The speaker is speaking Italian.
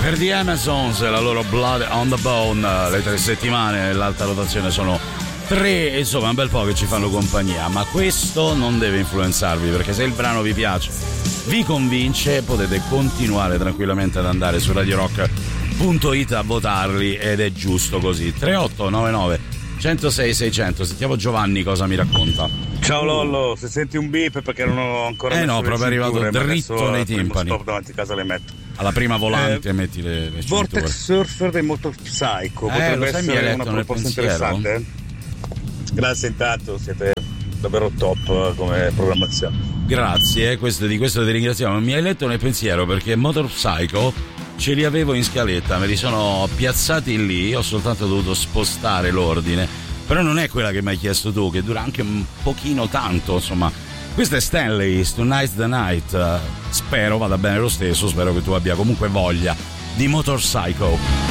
Per The Amazons e la loro Blood on the Bone, le 3 settimane nell'alta rotazione sono 3, insomma un bel po' che ci fanno compagnia, ma questo non deve influenzarvi, perché se il brano vi piace, vi convince, potete continuare tranquillamente ad andare su radiorock.it a votarli, ed è giusto così. 3899 106 600. Sentiamo Giovanni cosa mi racconta. Ciao Lollo, se senti un beep perché non ho ancora messo no, le proprio cinture, arrivato dritto nei timpani. Stop davanti a casa le metto. Alla prima volante metti le Vortex Surfer dei Motor Psycho potrebbe essere una proposta interessante. Grazie intanto, siete davvero top come programmazione. Grazie, di questo ti ringraziamo. Mi hai letto nel pensiero, perché Motor Psycho ce li avevo in scaletta, me li sono piazzati lì, ho soltanto dovuto spostare l'ordine, però non è quella che mi hai chiesto tu, che dura anche un pochino tanto, insomma. Questa è Stanley's Tonight's the Night. Spero vada bene lo stesso, spero che tu abbia comunque voglia di Motor Psycho.